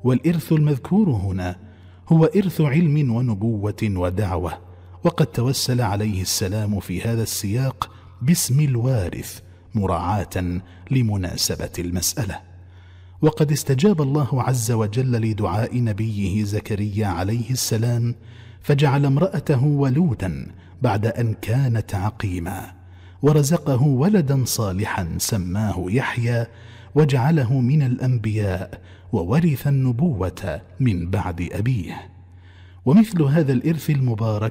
والإرث المذكور هنا هو إرث علم ونبوة ودعوة، وقد توسل عليه السلام في هذا السياق باسم الوارث مراعاة لمناسبة المسألة. وقد استجاب الله عز وجل لدعاء نبيه زكريا عليه السلام، فجعل امرأته ولودا بعد أن كانت عقيما، ورزقه ولدا صالحا سماه يحيى، وجعله من الأنبياء وورث النبوة من بعد أبيه. ومثل هذا الإرث المبارك